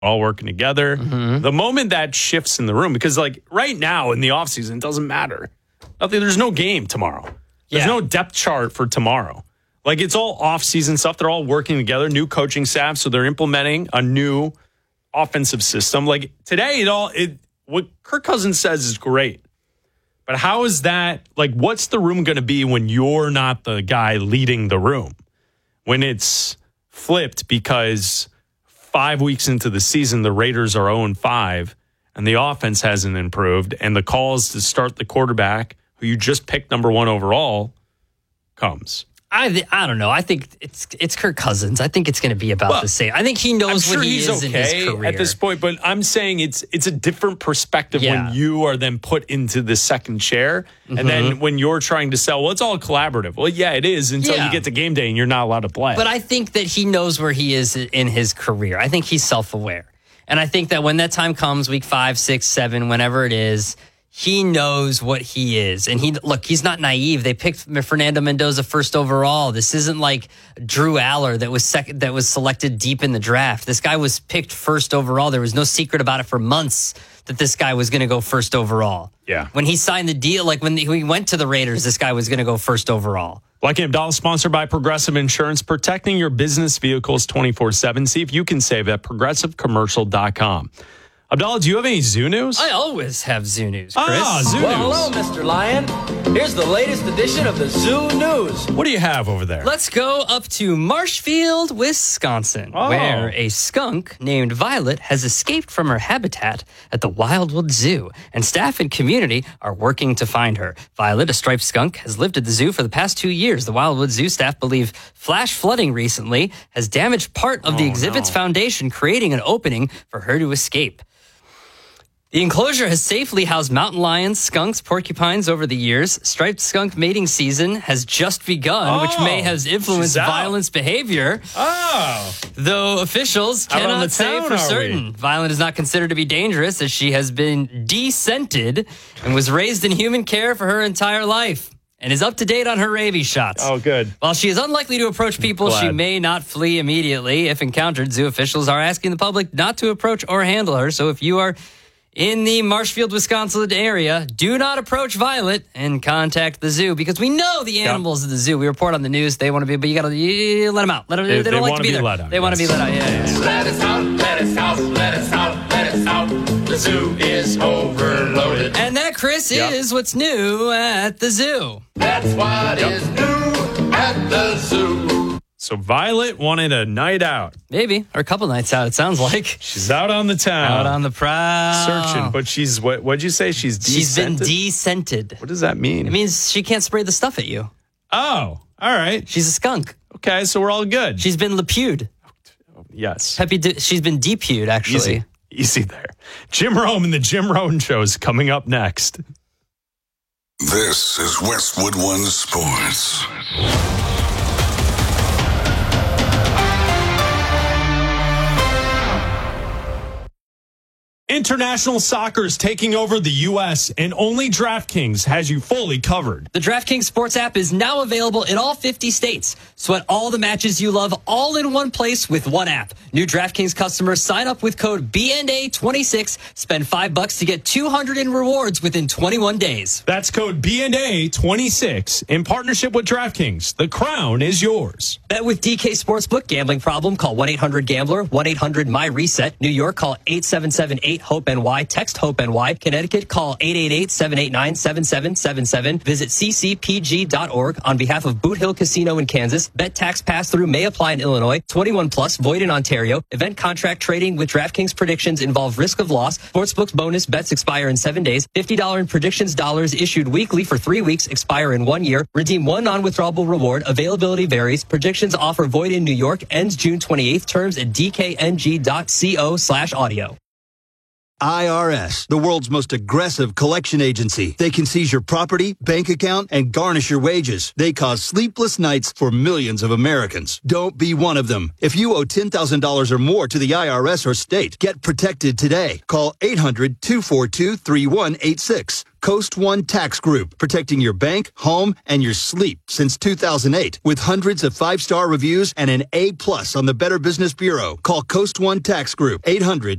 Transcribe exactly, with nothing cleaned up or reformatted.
all working together. Mm-hmm. The moment that shifts in the room, because like right now in the offseason, it doesn't matter. Nothing, there's no game tomorrow. There's Yeah. no depth chart for tomorrow. Like it's all off-season stuff. They're all working together, new coaching staff, so they're implementing a new offensive system. Like today, it all it what Kirk Cousins says is great. But how is that, like, what's the room going to be when you're not the guy leading the room? When it's flipped because five weeks into the season, the Raiders are oh and five and the offense hasn't improved and the calls to start the quarterback who you just picked number one overall comes. I th- I don't know. I think it's it's Kirk Cousins. I think it's going to be about Well, the same. I think he knows I'm what sure he he's is okay in his career at this point, but I'm saying it's it's a different perspective Yeah. when you are then put into the second chair, Mm-hmm. and then when you're trying to sell, well, it's all collaborative. Well, yeah, it is until Yeah. you get to game day and you're not allowed to play. But I think that he knows where he is in his career. I think he's self-aware. And I think that when that time comes, week five, six, seven, whenever it is, he knows what he is. And he look, he's not naive. They picked Fernando Mendoza first overall. This isn't like Drew Aller that was second, that was selected deep in the draft. This guy was picked first overall. There was no secret about it for months that this guy was going to go first overall. Yeah. When he signed the deal, like when he went to the Raiders, this guy was going to go first overall. Black and Abdallah, sponsored by Progressive Insurance, protecting your business vehicles twenty-four seven. See if you can save at progressive commercial dot com. Abdallah, do you have any zoo news? I always have zoo news, Chris. Ah, zoo Well, news. hello, Mister Lion. Here's the latest edition of the Zoo News. What do you have over there? Let's go up to Marshfield, Wisconsin, Oh. where a skunk named Violet has escaped from her habitat at the Wildwood Zoo, and staff and community are working to find her. Violet, a striped skunk, has lived at the zoo for the past two years. The Wildwood Zoo staff believe flash flooding recently has damaged part of the Oh, exhibit's no. foundation, creating an opening for her to escape. The enclosure has safely housed mountain lions, skunks, porcupines over the years. Striped skunk mating season has just begun, which Oh, may have influenced she's out. Violet's behavior. Oh, Though officials Out on cannot the say town, for are certain. Violet is not considered to be dangerous as she has been descented and was raised in human care for her entire life and is up to date on her rabies shots. oh, good. While she is unlikely to approach people, she Glad. may not flee immediately. If encountered, zoo officials are asking the public not to approach or handle her. So if you are in the Marshfield, Wisconsin area, do not approach Violet and contact the zoo because we know the animals at the zoo. We report on the news. They want to be, but you got to you let them out. Let them, They- they, they don't like wanna to be, be there. let out, They want to yes. be let out. Yeah, yeah, yeah. Let us out, let us out, let us out, let us out. The zoo is overloaded. And that, Chris, Yep. is what's new at the zoo. That's what is new at the zoo. So Violet wanted a night out. Maybe. Or a couple nights out, it sounds like. She's out on the town. Out on the prowl. searching, but she's, what, what'd you say? She's She's been descented? descented. What does that mean? It means she can't spray the stuff at you. oh, all right. She's a skunk. Okay, so we're all good. She's been lepewed. yes. Peppy, de- she's been depued, actually. Easy. Easy there. Jim Rome and the Jim Rohn Show is coming up next. This is Westwood One Sports. International soccer is taking over the U S, and only DraftKings has you fully covered. The DraftKings Sports app is now available in all fifty states. Sweat all the matches you love all in one place with one app. New DraftKings customers sign up with code B N A twenty-six. Spend five bucks to get two hundred in rewards within twenty-one days. That's code B N A twenty-six in partnership with DraftKings. The crown is yours. Bet with D K Sportsbook. Gambling problem? Call one eight hundred gambler, one eight hundred my reset. New York, call eight seven seven eight hope N Y. Text HOPE N Y. Connecticut, call eight eight eight, seven eight nine, seven seven seven seven. Visit c c p g dot org on behalf of Boot Hill Casino in Kansas. Bet tax pass-through may apply in Illinois. twenty-one plus, void in Ontario. Event contract trading with DraftKings predictions involve risk of loss. Sportsbook's bonus bets expire in seven days. fifty dollars in predictions dollars issued weekly for three weeks, expire in one year. Redeem one non-withdrawable reward. Availability varies. Predictions offer void in New York. Ends June twenty-eighth. Terms at d k n g dot co slash audio. I R S, the world's most aggressive collection agency. They can seize your property, bank account, and garnish your wages. They cause sleepless nights for millions of Americans. Don't be one of them. If you owe ten thousand dollars or more to the I R S or state, get protected today. Call eight hundred, two four two, three one eight six. Coast One Tax Group, protecting your bank, home, and your sleep since two thousand eight. With hundreds of five-star reviews and an A plus on the Better Business Bureau. Call Coast One Tax Group, eight hundred